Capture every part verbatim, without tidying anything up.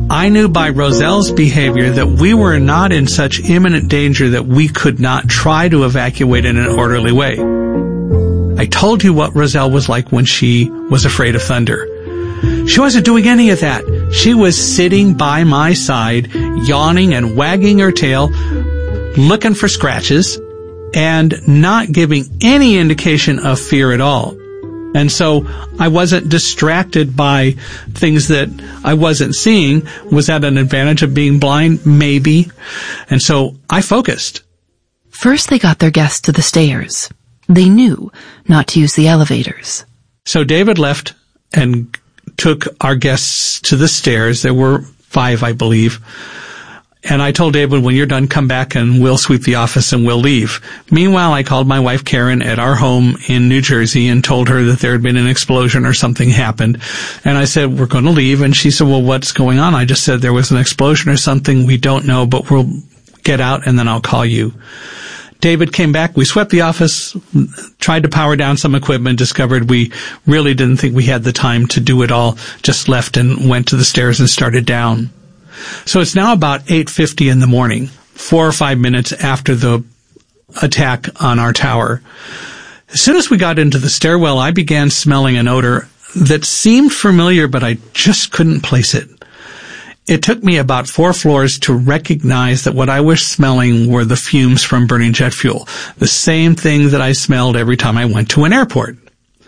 I knew by Roselle's behavior that we were not in such imminent danger that we could not try to evacuate in an orderly way. I told you what Roselle was like when she was afraid of thunder. She wasn't doing any of that. She was sitting by my side, yawning and wagging her tail, looking for scratches, and not giving any indication of fear at all. And so I wasn't distracted by things that I wasn't seeing. Was that an advantage of being blind? Maybe. And so I focused. First, they got their guests to the stairs. They knew not to use the elevators. So David left and took our guests to the stairs. There were five, I believe. And I told David, when you're done, come back and we'll sweep the office and we'll leave. Meanwhile, I called my wife Karen at our home in New Jersey and told her that there had been an explosion or something happened. And I said, we're going to leave. And she said, well, what's going on? I just said there was an explosion or something. We don't know, but we'll get out and then I'll call you. David came back. We swept the office, tried to power down some equipment, discovered we really didn't think we had the time to do it all, just left and went to the stairs and started down. So it's now about eight fifty in the morning, four or five minutes after the attack on our tower. As soon as we got into the stairwell, I began smelling an odor that seemed familiar, but I just couldn't place it. It took me about four floors to recognize that what I was smelling were the fumes from burning jet fuel, the same thing that I smelled every time I went to an airport.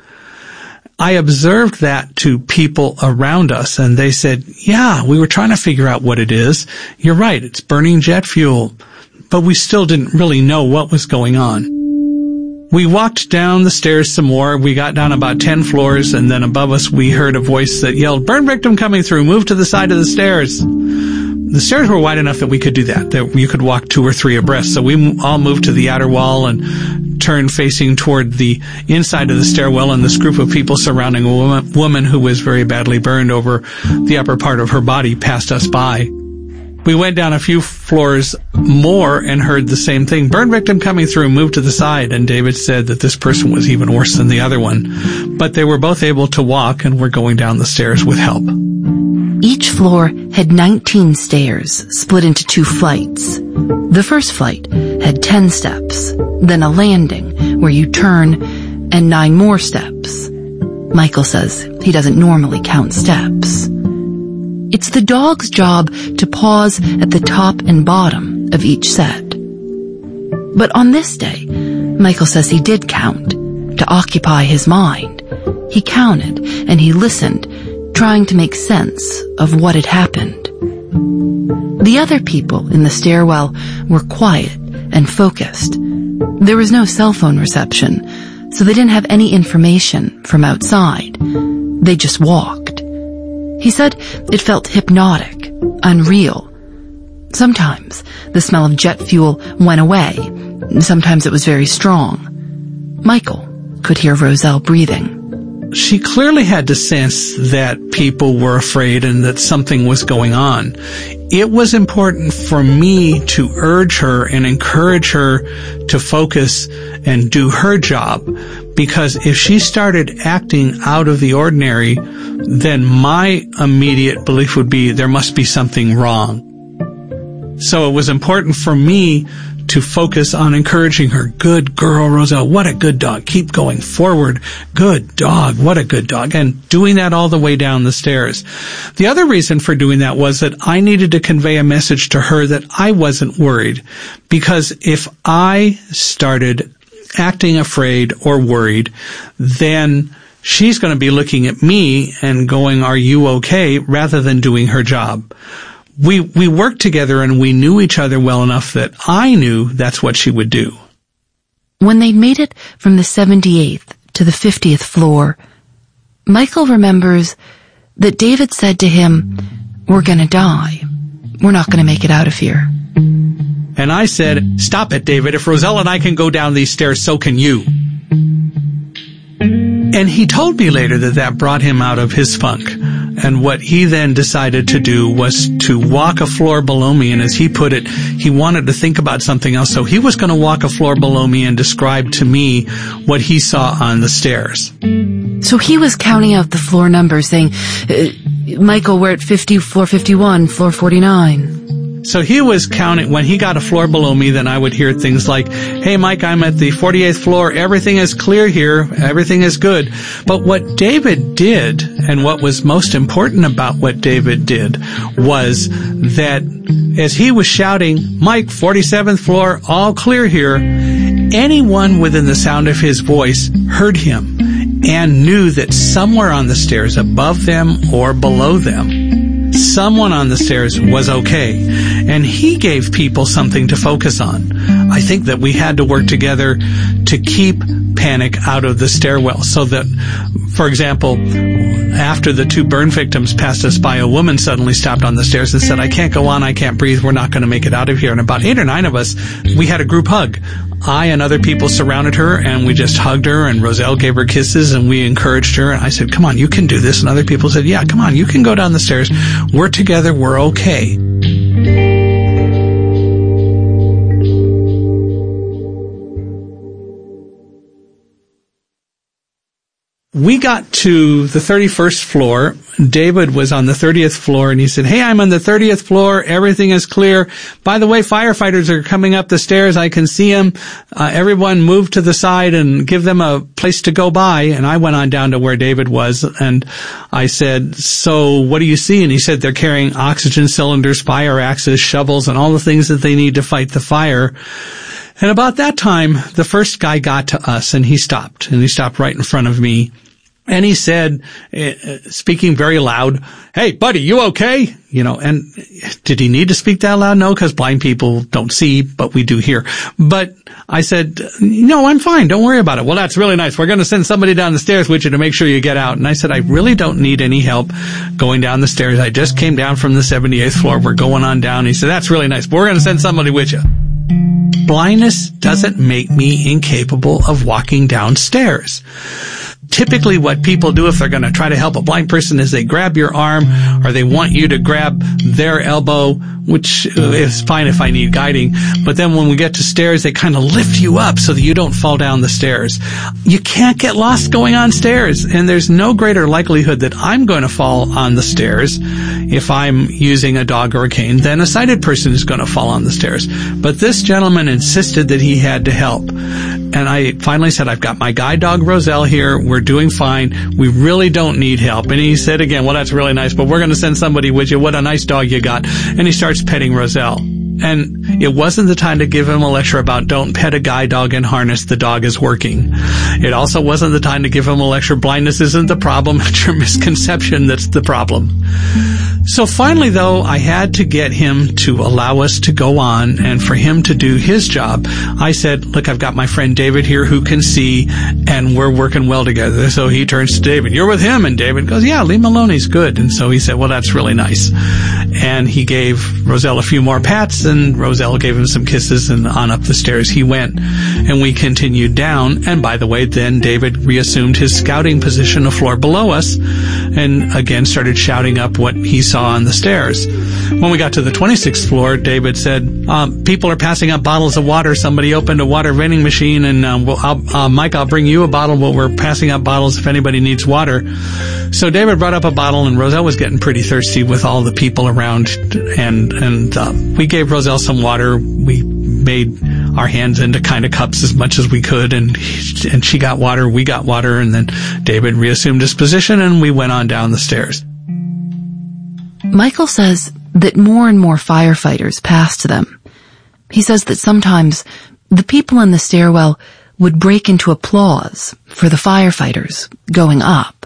I observed that to people around us, and they said, yeah, we were trying to figure out what it is. You're right, it's burning jet fuel. But we still didn't really know what was going on. We walked down the stairs some more. We got down about ten floors, and then above us we heard a voice that yelled, burn victim coming through, move to the side of the stairs. The stairs were wide enough that we could do that, that you could walk two or three abreast. So we all moved to the outer wall and turned facing toward the inside of the stairwell, and this group of people surrounding a woman, woman who was very badly burned over the upper part of her body passed us by. We went down a few floors more and heard the same thing. Burn victim coming through, move to the side. And David said that this person was even worse than the other one. But they were both able to walk and were going down the stairs with help. Each floor had nineteen stairs split into two flights. The first flight had ten steps, then a landing where you turn, and nine more steps. Michael says he doesn't normally count steps. It's the dog's job to pause at the top and bottom of each set. But on this day, Michael says he did count, to occupy his mind. He counted and he listened, trying to make sense of what had happened. The other people in the stairwell were quiet and focused. There was no cell phone reception, so they didn't have any information from outside. They just walked. He said it felt hypnotic, unreal. Sometimes the smell of jet fuel went away. Sometimes it was very strong. Michael could hear Roselle breathing. She clearly had to sense that people were afraid and that something was going on. It was important for me to urge her and encourage her to focus and do her job, because if she started acting out of the ordinary, then my immediate belief would be there must be something wrong. So it was important for me to focus on encouraging her. Good girl, Roselle. What a good dog. Keep going forward. Good dog. What a good dog. And doing that all the way down the stairs. The other reason for doing that was that I needed to convey a message to her that I wasn't worried. Because if I started acting afraid or worried, then she's going to be looking at me and going, are you okay? Rather than doing her job. We we worked together and we knew each other well enough that I knew that's what she would do. When they'd made it from the seventy-eighth to the fiftieth floor, Michael remembers that David said to him, we're gonna die. We're not gonna make it out of here. And I said, stop it, David. If Roselle and I can go down these stairs, so can you. And he told me later that that brought him out of his funk. And what he then decided to do was to walk a floor below me. And as he put it, he wanted to think about something else. So he was going to walk a floor below me and describe to me what he saw on the stairs. So he was counting out the floor numbers, saying, Michael, we're at fifty, floor fifty-one, floor forty-nine. So he was counting, when he got a floor below me, then I would hear things like, hey, Mike, I'm at the forty-eighth floor. Everything is clear here. Everything is good. But what David did, and what was most important about what David did, was that as he was shouting, Mike, forty-seventh floor, all clear here, anyone within the sound of his voice heard him and knew that somewhere on the stairs above them or below them, someone on the stairs was okay. And he gave people something to focus on. I think that we had to work together to keep panic out of the stairwell, so that, for example, after the two burn victims passed us by, a woman suddenly stopped on the stairs and said, I can't go on, I can't breathe, we're not going to make it out of here. And about eight or nine of us, we had a group hug. I and other people surrounded her, and we just hugged her, and Roselle gave her kisses, and we encouraged her. And I said, come on, you can do this. And other people said, yeah, come on, you can go down the stairs. We're together, we're okay. We got to the thirty-first floor. David was on the thirtieth floor, and he said, hey, I'm on the thirtieth floor. Everything is clear. By the way, firefighters are coming up the stairs. I can see them. Uh, everyone move to the side and give them a place to go by. And I went on down to where David was, and I said, so what do you see? And he said, they're carrying oxygen cylinders, fire axes, shovels, and all the things that they need to fight the fire. And about that time, the first guy got to us, and he stopped, and he stopped right in front of me. And he said, uh, speaking very loud, hey, buddy, you okay? You know, and did he need to speak that loud? No, because blind people don't see, but we do hear. But I said, no, I'm fine. Don't worry about it. Well, that's really nice. We're going to send somebody down the stairs with you to make sure you get out. And I said, I really don't need any help going down the stairs. I just came down from the seventy-eighth floor. We're going on down. He said, that's really nice, but we're going to send somebody with you. Blindness doesn't make me incapable of walking downstairs. Typically what people do if they're going to try to help a blind person is they grab your arm, or they want you to grab their elbow, which is fine if I need guiding. But then when we get to stairs, they kind of lift you up so that you don't fall down the stairs. You can't get lost going on stairs, and there's no greater likelihood that I'm going to fall on the stairs if I'm using a dog or a cane than a sighted person is going to fall on the stairs. But this gentleman insisted that he had to help. And I finally said, I've got my guide dog Roselle here. We're doing fine. We really don't need help. And he said again, well, that's really nice, but we're going to send somebody with you. What a nice dog you got. And he starts petting Roselle. And it wasn't the time to give him a lecture about don't pet a guide dog in harness, the dog is working. It also wasn't the time to give him a lecture, blindness isn't the problem, it's your misconception that's the problem. So finally, though, I had to get him to allow us to go on and for him to do his job. I said, look, I've got my friend David here who can see, and we're working well together. So he turns to David, you're with him? And David goes, yeah, leave him alone, he's good. And so he said, well, that's really nice. And he gave Roselle a few more pats, and Roselle gave him some kisses, and on up the stairs he went. And we continued down. And by the way, then David reassumed his scouting position a floor below us, and again started shouting up what he saw on the stairs. When we got to the twenty-sixth floor, David said, um, people are passing up bottles of water. Somebody opened a water vending machine, and um, well, I'll, uh, Mike, I'll bring you a bottle, but we're passing up bottles if anybody needs water. So David brought up a bottle, and Roselle was getting pretty thirsty with all the people around, and and uh, we gave Roselle some water. We made our hands into kind of cups as much as we could, and and she got water, we got water, and then David reassumed his position, and we went on down the stairs. Michael says that more and more firefighters passed them. He says that sometimes the people in the stairwell would break into applause for the firefighters going up.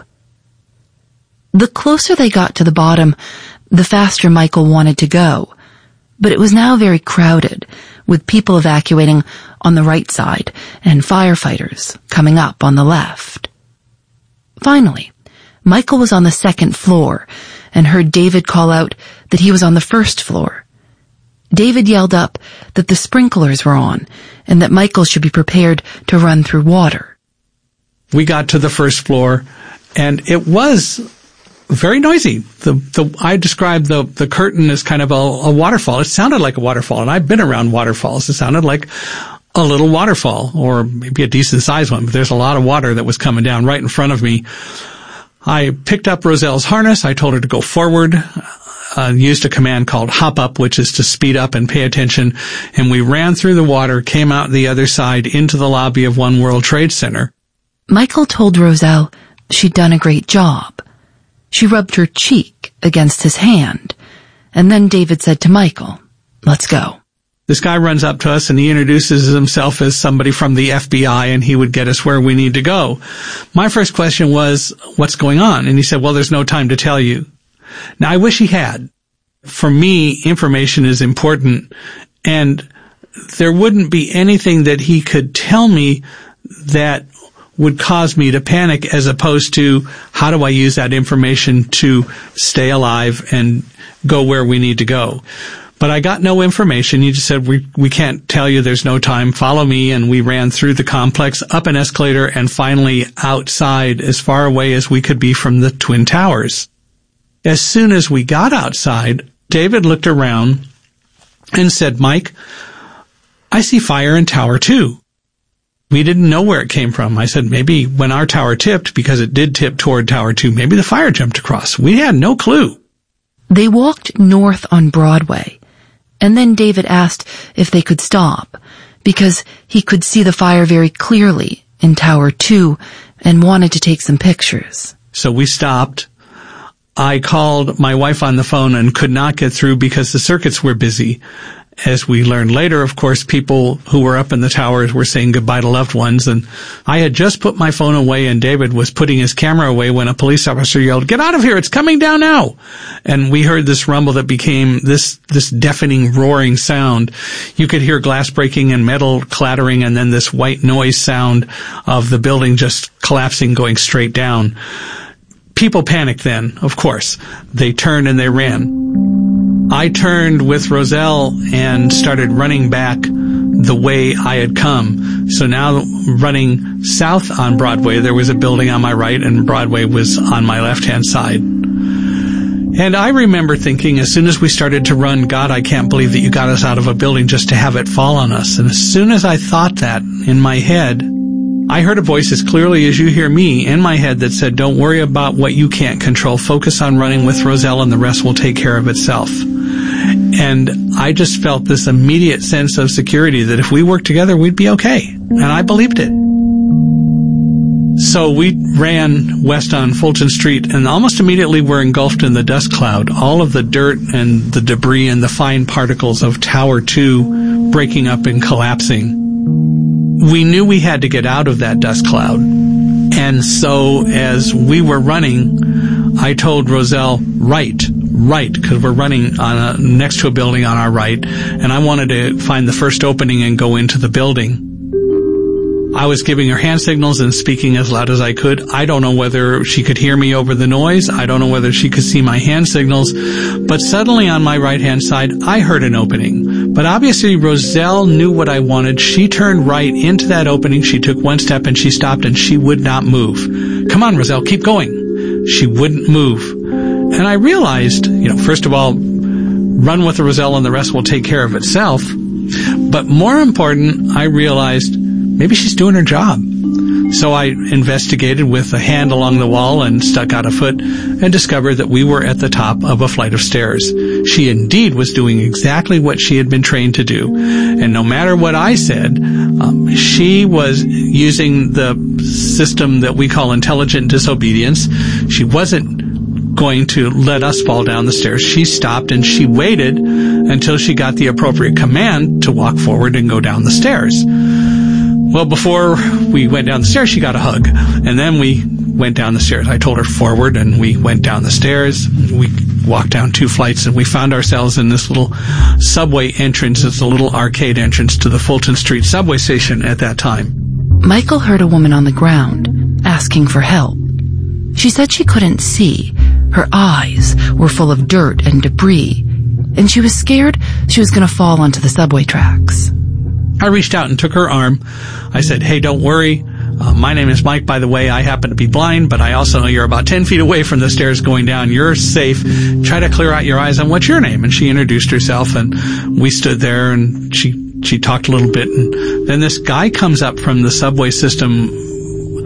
The closer they got to the bottom, the faster Michael wanted to go. But it was now very crowded, with people evacuating on the right side and firefighters coming up on the left. Finally, Michael was on the second floor and heard David call out that he was on the first floor. David yelled up that the sprinklers were on and that Michael should be prepared to run through water. We got to the first floor, and it was very noisy. The, the, I described the, the curtain as kind of a, a waterfall. It sounded like a waterfall, and I've been around waterfalls. It sounded like a little waterfall, or maybe a decent sized one, but there's a lot of water that was coming down right in front of me. I picked up Roselle's harness. I told her to go forward, uh, used a command called hop up, which is to speed up and pay attention. And we ran through the water, came out the other side into the lobby of One World Trade Center. Michael told Roselle she'd done a great job. She rubbed her cheek against his hand. And then David said to Michael, "Let's go." This guy runs up to us and he introduces himself as somebody from the F B I and he would get us where we need to go. My first question was, what's going on? And he said, well, there's no time to tell you. Now, I wish he had. For me, information is important, and there wouldn't be anything that he could tell me that would cause me to panic, as opposed to how do I use that information to stay alive and go where we need to go. But I got no information. He just said, we we can't tell you, there's no time. Follow me. And we ran through the complex, up an escalator, and finally outside, as far away as we could be from the Twin Towers. As soon as we got outside, David looked around and said, Mike, I see fire in Tower two. We didn't know where it came from. I said, maybe when our tower tipped, because it did tip toward Tower two, maybe the fire jumped across. We had no clue. They walked north on Broadway, and then David asked if they could stop, because he could see the fire very clearly in Tower two and wanted to take some pictures. So we stopped. I called my wife on the phone and could not get through because the circuits were busy. As we learned later, of course, people who were up in the towers were saying goodbye to loved ones, and I had just put my phone away and David was putting his camera away when a police officer yelled, "Get out of here, it's coming down now!" And we heard this rumble that became this, this deafening roaring sound. You could hear glass breaking and metal clattering, and then this white noise sound of the building just collapsing, going straight down. People panicked then, of course. They turned and they ran. I turned with Roselle and started running back the way I had come. So now running south on Broadway, there was a building on my right and Broadway was on my left-hand side. And I remember thinking, as soon as we started to run, God, I can't believe that you got us out of a building just to have it fall on us. And as soon as I thought that in my head, I heard a voice as clearly as you hear me in my head that said, don't worry about what you can't control. Focus on running with Roselle and the rest will take care of itself. And I just felt this immediate sense of security that if we worked together, we'd be okay. And I believed it. So we ran west on Fulton Street, and almost immediately we're engulfed in the dust cloud. All of the dirt and the debris and the fine particles of Tower two breaking up and collapsing. We knew we had to get out of that dust cloud. And so as we were running, I told Roselle, right, right, because we're running on a, next to a building on our right, and I wanted to find the first opening and go into the building. I was giving her hand signals and speaking as loud as I could. I don't know whether she could hear me over the noise. I don't know whether she could see my hand signals. But suddenly on my right-hand side, I heard an opening. But obviously Roselle knew what I wanted. She turned right into that opening. She took one step and she stopped and she would not move. Come on, Roselle, keep going. She wouldn't move. And I realized, you know, first of all, run with Roselle and the rest will take care of itself. But more important, I realized maybe she's doing her job. So I investigated with a hand along the wall and stuck out a foot and discovered that we were at the top of a flight of stairs. She indeed was doing exactly what she had been trained to do. And no matter what I said, um, she was using the system that we call intelligent disobedience. She wasn't going to let us fall down the stairs. She stopped and she waited until she got the appropriate command to walk forward and go down the stairs. Well, before we went down the stairs, she got a hug. And then we went down the stairs. I told her forward, and we went down the stairs. We walked down two flights, and we found ourselves in this little subway entrance. It's a little arcade entrance to the Fulton Street subway station at that time. Michael heard a woman on the ground asking for help. She said she couldn't see. Her eyes were full of dirt and debris, and she was scared she was going to fall onto the subway tracks. I reached out and took her arm. I said, hey, don't worry. Uh, my name is Mike, by the way. I happen to be blind, but I also know you're about ten feet away from the stairs going down. You're safe. Try to clear out your eyes. And what's your name? And she introduced herself, and we stood there, and she, she talked a little bit. And then this guy comes up from the subway system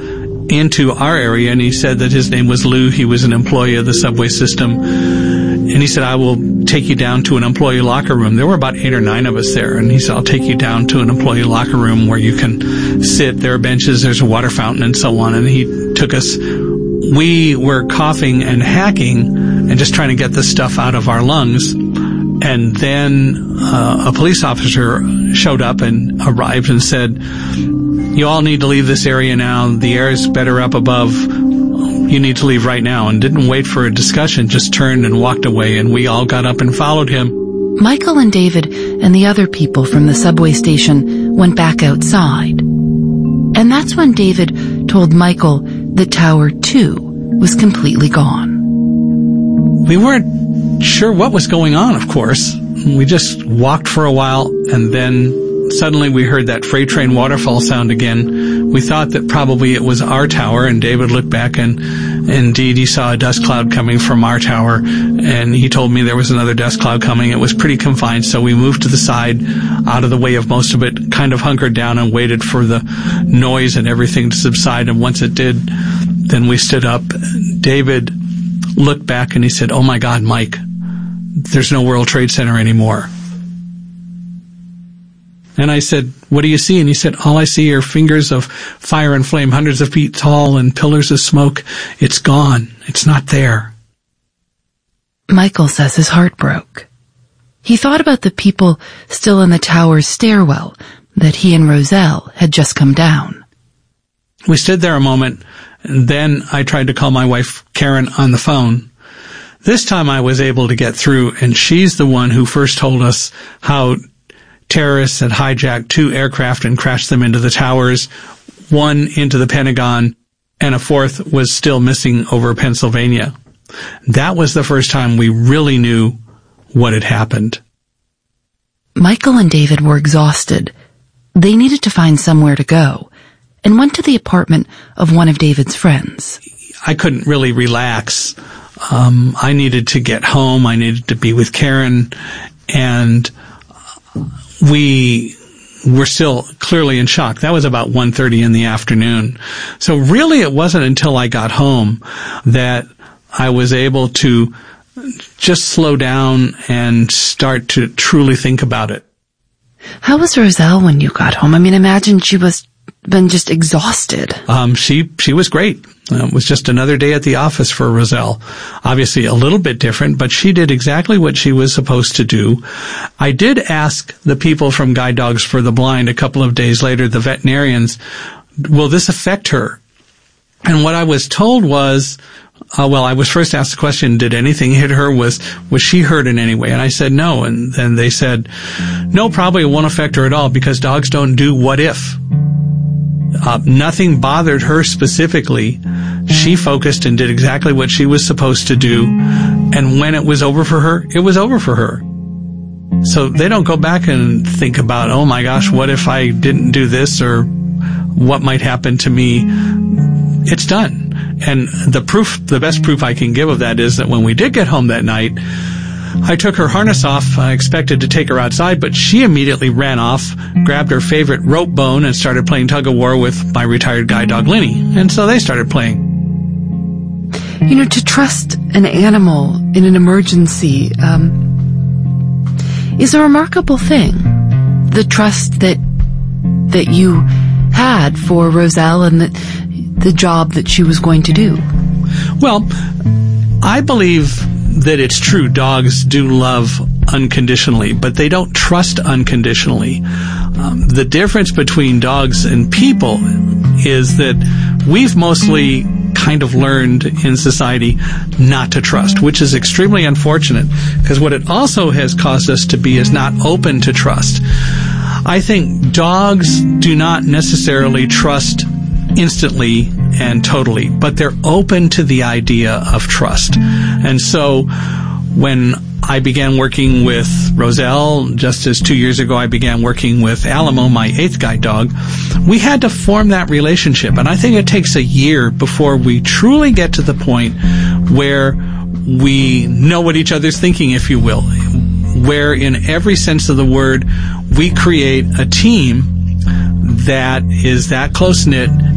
into our area, and he said that his name was Lou. He was an employee of the subway system. And he said, I will take you down to an employee locker room. There were about eight or nine of us there. And he said, I'll take you down to an employee locker room where you can sit. There are benches, there's a water fountain, and so on. And he took us. We were coughing and hacking and just trying to get the stuff out of our lungs. And then uh, a police officer showed up and arrived and said, you all need to leave this area now. The air is better up above. You need to leave right now. And didn't wait for a discussion, just turned and walked away, and we all got up and followed him. Michael and David and the other people from the subway station went back outside. And that's when David told Michael that Tower two was completely gone. We weren't sure what was going on, of course. We just walked for a while, and then suddenly we heard that freight train waterfall sound again. We thought that probably it was our tower, and David looked back, and indeed he saw a dust cloud coming from our tower, and he told me there was another dust cloud coming. It was pretty confined, so we moved to the side, out of the way of most of it, kind of hunkered down and waited for the noise and everything to subside, and once it did, then we stood up. David looked back and he said, oh my God, Mike, there's no World Trade Center anymore. And I said, what do you see? And he said, all I see are fingers of fire and flame, hundreds of feet tall and pillars of smoke. It's gone. It's not there. Michael says his heart broke. He thought about the people still in the tower's stairwell that he and Roselle had just come down. We stood there a moment, and then I tried to call my wife, Karen, on the phone. This time I was able to get through, and she's the one who first told us how terrorists had hijacked two aircraft and crashed them into the towers, one into the Pentagon, and a fourth was still missing over Pennsylvania. That was the first time we really knew what had happened. Michael and David were exhausted. They needed to find somewhere to go, and went to the apartment of one of David's friends. I couldn't really relax. Um, I needed to get home. I needed to be with Karen, and we were still clearly in shock. That was about one thirty in the afternoon. So really it wasn't until I got home that I was able to just slow down and start to truly think about it. How was Roselle when you got home? I mean, imagine she was been just exhausted. Um, she, she was great. Uh, it was just another day at the office for Roselle. Obviously a little bit different, but she did exactly what she was supposed to do. I did ask the people from Guide Dogs for the Blind a couple of days later, the veterinarians, will this affect her? And what I was told was, uh, well, I was first asked the question, did anything hit her? Was, was she hurt in any way? And I said no. And then they said, no, probably it won't affect her at all because dogs don't do what if. Uh, nothing bothered her specifically. She focused and did exactly what she was supposed to do. And when it was over for her, it was over for her. So they don't go back and think about, oh my gosh, what if I didn't do this, or what might happen to me? It's done. And the proof, the best proof I can give of that is that when we did get home that night, I took her harness off. I expected to take her outside, but she immediately ran off, grabbed her favorite rope bone, and started playing tug-of-war with my retired guide dog, Linny. And so they started playing. You know, to trust an animal in an emergency um, is a remarkable thing. The trust that that you had for Roselle and the, the job that she was going to do. Well, I believe that it's true. Dogs do love unconditionally, but they don't trust unconditionally. Um, the difference between dogs and people is that we've mostly kind of learned in society not to trust, which is extremely unfortunate, because what it also has caused us to be is not open to trust. I think dogs do not necessarily trust instantly and totally, but they're open to the idea of trust. And so when I began working with Roselle, just as two years ago I began working with Alamo, my eighth guide dog, we had to form that relationship. And I think it takes a year before we truly get to the point where we know what each other's thinking, if you will, where in every sense of the word, we create a team that is that close-knit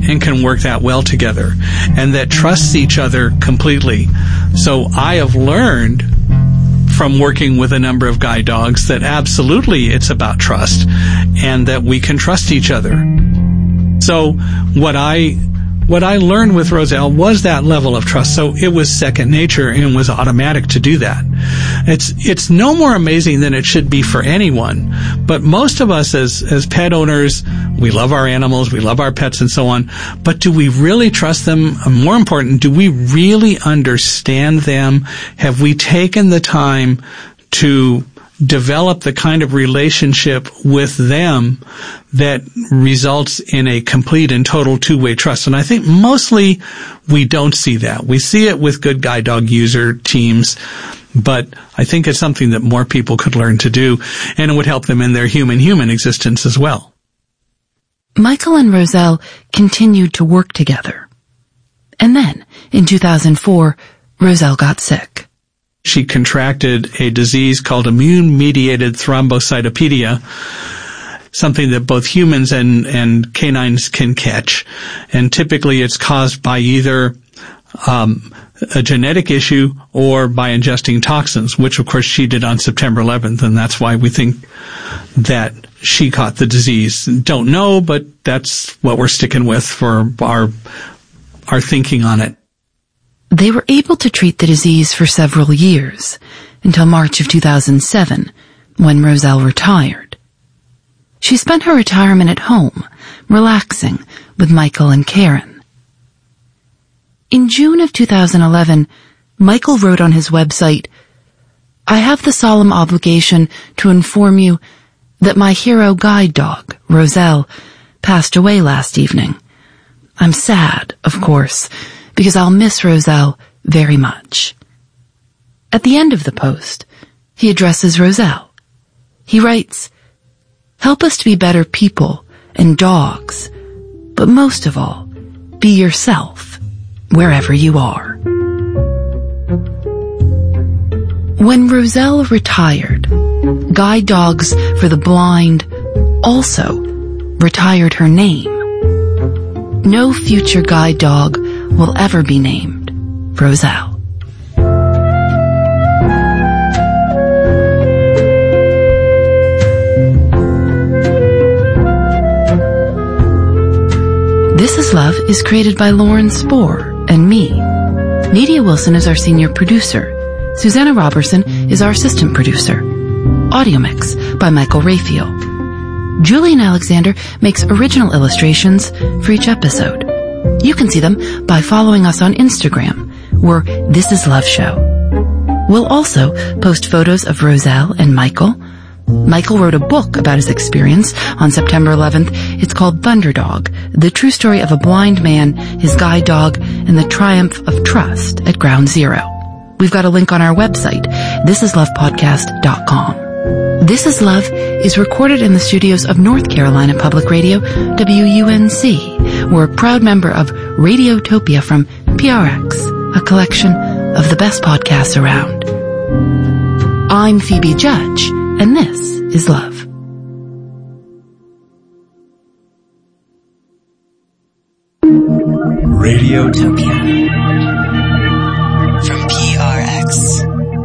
and can work that well together, and that trusts each other completely. So I have learned from working with a number of guide dogs that absolutely it's about trust, and that we can trust each other. So what I what I learned with Roselle was that level of trust. So it was second nature and was automatic to do that. It's it's no more amazing than it should be for anyone. But most of us as as pet owners, we love our animals, we love our pets and so on. But do we really trust them? More important, do we really understand them? Have we taken the time to develop the kind of relationship with them that results in a complete and total two-way trust? And I think mostly we don't see that. We see it with good guide dog user teams, but I think it's something that more people could learn to do, and it would help them in their human-human existence as well. Michael and Roselle continued to work together. And then, in two thousand four, Roselle got sick. She contracted a disease called immune-mediated thrombocytopenia, something that both humans and, and canines can catch. And typically it's caused by either um, a genetic issue or by ingesting toxins, which of course she did on September eleventh, and that's why we think that she caught the disease. Don't know, but that's what we're sticking with for our our thinking on it. They were able to treat the disease for several years, until March of two thousand seven, when Roselle retired. She spent her retirement at home, relaxing with Michael and Karen. In June of two thousand eleven, Michael wrote on his website, "I have the solemn obligation to inform you that my hero guide dog, Roselle, passed away last evening. I'm sad, of course, because I'll miss Roselle very much." At the end of the post, he addresses Roselle. He writes, "Help us to be better people and dogs, but most of all, be yourself, wherever you are." When Roselle retired, Guide Dogs for the Blind also retired her name. No future guide dog will ever be named Roselle. This Is Love is created by Lauren Spohr and me. Nadia Wilson is our senior producer. Susanna Robertson is our assistant producer. Audio mix by Michael Raphael. Julian Alexander makes original illustrations for each episode. You can see them by following us on Instagram. We're This Is Love Show. We'll also post photos of Roselle and Michael. Michael wrote a book about his experience on September eleventh. It's called Thunderdog, the true story of a blind man, his guide dog, and the triumph of trust at Ground Zero. We've got a link on our website, this is love podcast dot com. This Is Love is recorded in the studios of North Carolina Public Radio, W U N C. We're a proud member of Radiotopia from P R X, a collection of the best podcasts around. I'm Phoebe Judge, and this is Love. Radiotopia.